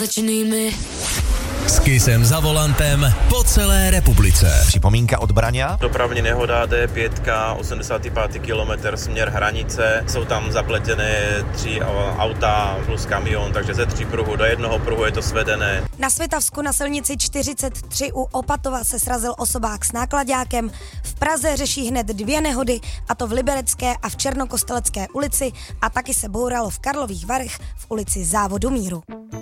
S Kissem za volantem po celé republice. Připomínka od Braňa. Dopravní nehoda D5, 85. kilometr, směr hranice. Jsou tam zapletené 3 auta plus kamion, takže ze 3 pruhů do jednoho pruhu je to svedené. Na Světavsku na silnici 43 u Opatova se srazil osobák s náklaďákem. V Praze řeší hned 2 nehody, a to v Liberecké a v Černokostelecké ulici, a taky se bouralo v Karlových Varech v ulici Závodu míru.